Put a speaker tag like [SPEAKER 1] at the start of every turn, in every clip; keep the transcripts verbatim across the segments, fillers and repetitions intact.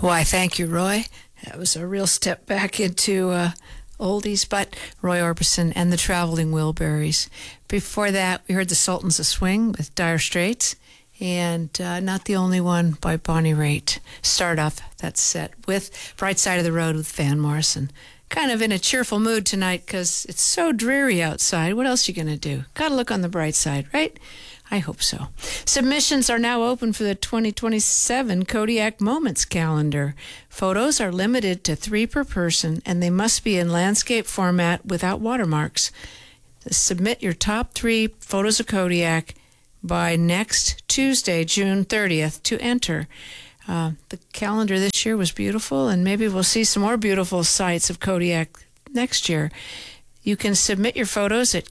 [SPEAKER 1] Why, thank you, Roy. That was a real step back into uh, oldies, but Roy Orbison and the Traveling Wilburys. Before that, we heard the Sultans of Swing with Dire Straits, and uh, Not the Only One by Bonnie Raitt. Start off that set with Bright Side of the Road with Van Morrison. Kind of in a cheerful mood tonight because it's so dreary outside. What else are you going to do? Got to look on the bright side, right? I hope so. Submissions are now open for the twenty twenty-seven Kodiak Moments calendar. Photos are limited to three per person, and they must be in landscape format without watermarks. Submit your top three photos of Kodiak by next Tuesday, June thirtieth, to enter. Uh, the calendar this year was beautiful, and maybe we'll see some more beautiful sights of Kodiak next year. You can submit your photos at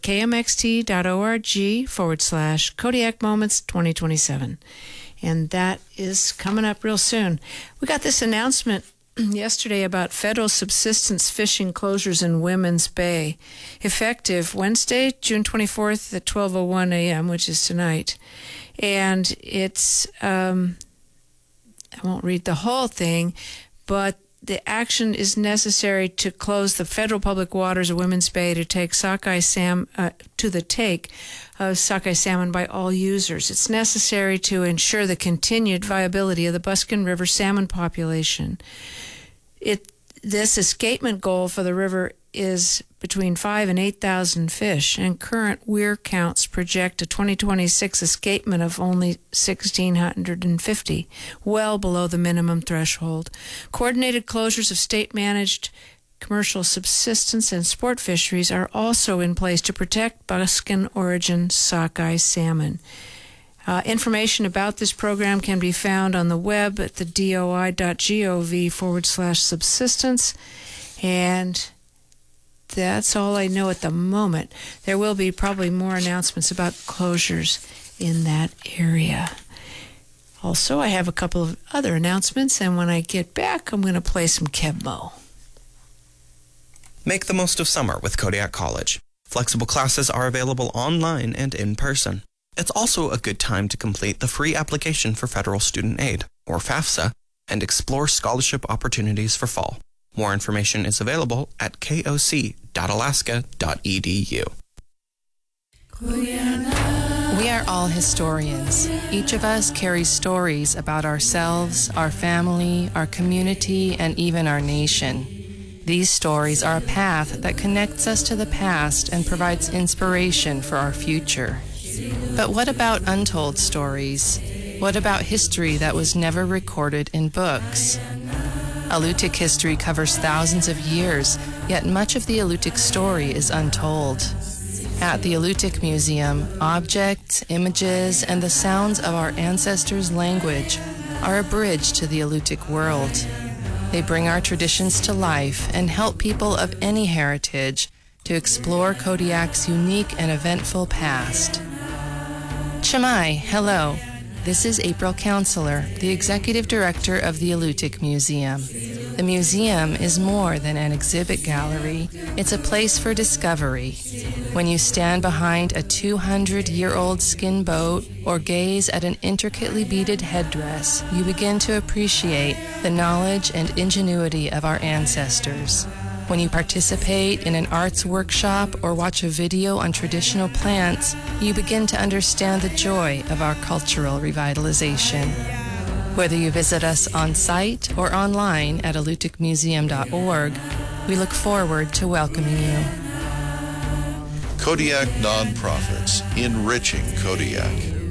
[SPEAKER 1] kmxt.org forward slash Kodiak Moments twenty twenty-seven. And that is coming up real soon. We got this announcement yesterday about federal subsistence fishing closures in Women's Bay, effective Wednesday, June twenty-fourth at twelve oh one a.m., which is tonight. And it's, um, I won't read the whole thing, but the action is necessary to close the federal public waters of Women's Bay to take sockeye sam uh, to the take of sockeye salmon by all users. It's necessary to ensure the continued viability of the Buskin River salmon population. It this escapement goal for the river is between five and eight thousand fish, and current weir counts project a twenty twenty-six escapement of only one thousand six hundred fifty, well below the minimum threshold. Coordinated closures of state-managed commercial subsistence and sport fisheries are also in place to protect Buskin origin sockeye salmon. Uh, information about this program can be found on the web at the doi.gov forward slash subsistence, and that's all I know at the moment. There will be probably more announcements about closures in that area. Also, I have a couple of other announcements, and when I get back, I'm going to play some Kebmo.
[SPEAKER 2] Make the most of summer with Kodiak College. Flexible classes are available online and in person. It's also a good time to complete the free application for Federal Student Aid, or FAFSA, and explore scholarship opportunities for fall. More information is available at k o c dot alaska dot e d u.
[SPEAKER 3] We are all historians. Each of us carries stories about ourselves, our family, our community, and even our nation. These stories are a path that connects us to the past and provides inspiration for our future. But what about untold stories? What about history that was never recorded in books? Alutiiq history covers thousands of years, yet much of the Alutiiq story is untold. At the Alutiiq Museum, objects, images, and the sounds of our ancestors' language are a bridge to the Alutiiq world. They bring our traditions to life and help people of any heritage to explore Kodiak's unique and eventful past. Chamai, hello. This is April Counselor, the Executive Director of the Alutiiq Museum. The museum is more than an exhibit gallery. It's a place for discovery. When you stand behind a two hundred year old skin boat or gaze at an intricately beaded headdress, you begin to appreciate the knowledge and ingenuity of our ancestors. When you participate in an arts workshop or watch a video on traditional plants, you begin to understand the joy of our cultural revitalization. Whether you visit us on site or online at alutiiq museum dot org, we look forward to welcoming you.
[SPEAKER 4] Kodiak Nonprofits, enriching Kodiak.